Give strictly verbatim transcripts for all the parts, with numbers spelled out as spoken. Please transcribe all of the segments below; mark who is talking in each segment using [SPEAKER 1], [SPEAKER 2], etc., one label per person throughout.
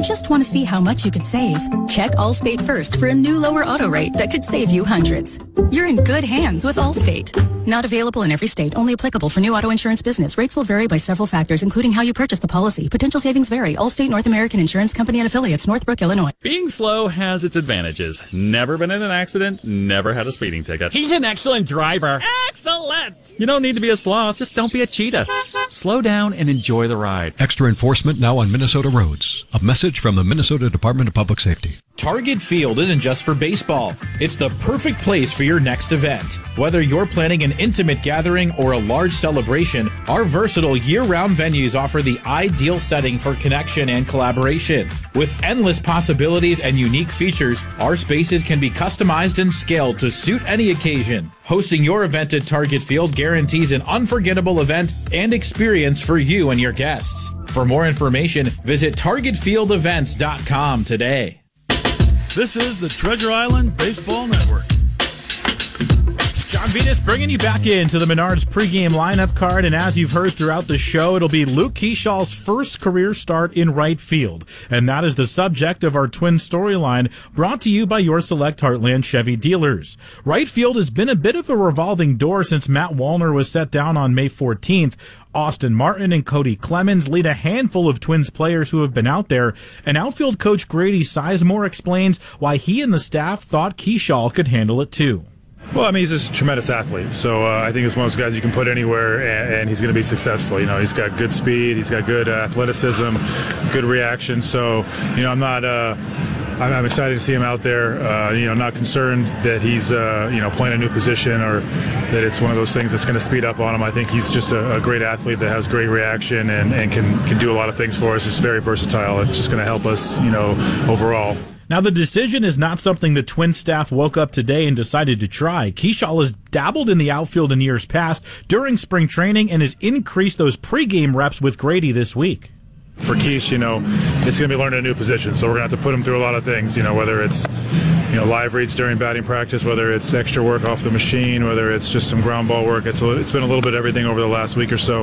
[SPEAKER 1] just want to see how much you could save? Check Allstate first for a new lower auto rate that could save you hundreds. You're in good hands with Allstate. Not available in every state, only applicable for new auto insurance business. Rates will vary by several factors, including how you purchase the policy. Potential savings vary. Allstate North American Insurance Company and affiliates, Northbrook, Illinois.
[SPEAKER 2] Being slow has its advantages. Never been in an accident, never had a speeding ticket.
[SPEAKER 3] He's an excellent driver.
[SPEAKER 2] Excellent! You don't need to be a sloth, just don't be a cheetah. Slow down and enjoy the ride.
[SPEAKER 4] Extra enforcement now on Minnesota roads. A message from the Minnesota Department of Public Safety.
[SPEAKER 5] Target Field isn't just for baseball. It's the perfect place for your next event. Whether you're planning an intimate gathering or a large celebration, our versatile year-round venues offer the ideal setting for connection and collaboration. With endless possibilities and unique features, our spaces can be customized and scaled to suit any occasion. Hosting your event at Target Field guarantees an unforgettable event and experience for you and your guests. For more information, visit target field events dot com today.
[SPEAKER 6] This is the Treasure Island Baseball Network.
[SPEAKER 3] John Venus bringing you back into the Menards pregame lineup card, and as you've heard throughout the show, it'll be Luke Keeshaw's first career start in right field, and that is the subject of our twin storyline brought to you by your select Heartland Chevy dealers. Right field has been a bit of a revolving door since Matt Wallner was set down on May fourteenth. Austin Martin and Cody Clemens lead a handful of Twins players who have been out there, and outfield coach Grady Sizemore explains why he and the staff thought Keeshaw could handle it too.
[SPEAKER 7] Well, I mean, he's just a tremendous athlete. So uh, I think it's one of those guys you can put anywhere, and, and he's going to be successful. You know, he's got good speed, he's got good uh, athleticism, good reaction. So, you know, I'm not. Uh, I'm, I'm excited to see him out there. Uh, you know, not concerned that he's uh, you know playing a new position or that it's one of those things that's going to speed up on him. I think he's just a, a great athlete that has great reaction and, and can can do a lot of things for us. It's very versatile. It's just going to help us, you know, overall.
[SPEAKER 3] Now, the decision is not something the Twins staff woke up today and decided to try. Keeshaw has dabbled in the outfield in years past during spring training and has increased those pregame reps with Grady this week.
[SPEAKER 7] For Keish, you know, it's going to be learning a new position, so we're going to have to put him through a lot of things, you know, whether it's, you know, live reads during batting practice, whether it's extra work off the machine, whether it's just some ground ball work. It's a, it's been a little bit of everything over the last week or so.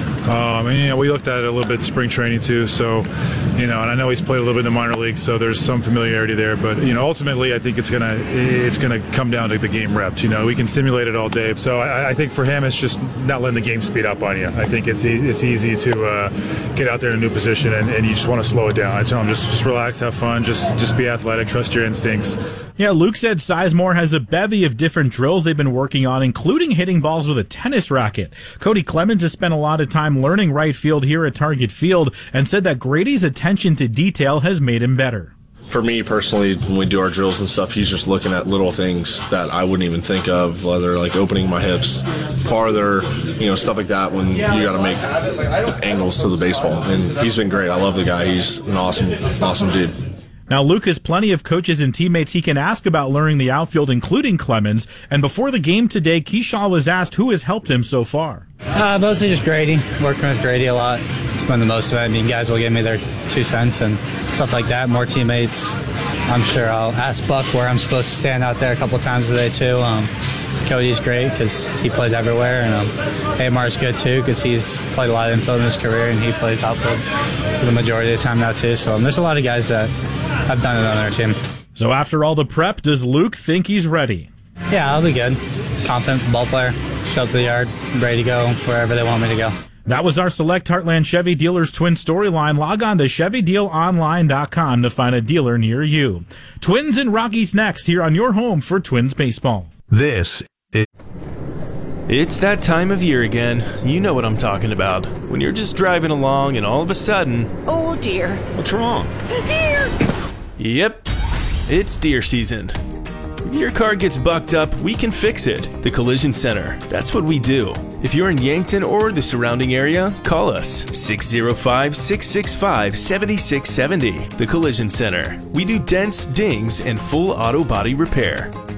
[SPEAKER 7] Um, and, you know, we looked at it a little bit in spring training too, so, you know, and I know he's played a little bit in the minor leagues, so there's some familiarity there. But, you know, ultimately I think it's going to it's gonna come down to the game reps. You know, we can simulate it all day. So I, I think for him it's just not letting the game speed up on you. I think it's, e- it's easy to uh, get out there in a new position and, and you just want to slow it down. I tell him just, just relax, have fun, just, just be athletic, trust your instincts.
[SPEAKER 3] Yeah, Luke said Sizemore has a bevy of different drills they've been working on, including hitting balls with a tennis racket. Cody Clemens has spent a lot of time learning right field here at Target Field and said that Grady's attention to detail has made him better.
[SPEAKER 8] For me personally, when we do our drills and stuff, he's just looking at little things that I wouldn't even think of, whether like opening my hips farther, you know, stuff like that when you got to make angles to the baseball. And he's been great. I love the guy. He's an awesome, awesome dude.
[SPEAKER 3] Now, Luke has plenty of coaches and teammates he can ask about learning the outfield, including Clemens. And before the game today, Keeshaw was asked who has helped him so far.
[SPEAKER 9] Uh, mostly just Grady. Working with Grady a lot. Spend the most of it. I mean, guys will give me their two cents and stuff like that. More teammates. I'm sure I'll ask Buck where I'm supposed to stand out there a couple times a day, too. Um, Cody's great because he plays everywhere, and um, Amar's good too because he's played a lot of infield in his career, and he plays outfield for the majority of the time now too. So um, there's a lot of guys that have done it on their team.
[SPEAKER 3] So after all the prep, does Luke think he's ready?
[SPEAKER 9] Yeah, I'll be good. Confident ball player. Show up to the yard, ready to go wherever they want me to go.
[SPEAKER 3] That was our Select Heartland Chevy Dealers Twin Storyline. Log on to chevy deal online dot com to find a dealer near you. Twins and Rockies next here on your home for Twins baseball.
[SPEAKER 10] This is...
[SPEAKER 11] It's that time of year again. You know what I'm talking about. When you're just driving along and all of a sudden...
[SPEAKER 12] Oh, dear.
[SPEAKER 11] What's wrong?
[SPEAKER 12] Deer!
[SPEAKER 11] Yep, it's deer season. If your car gets bucked up, we can fix it. The Collision Center. That's what we do. If you're in Yankton or the surrounding area, call us six oh five, six six five, seven six seven oh. The Collision Center. We do dents, dings, and full auto body repair.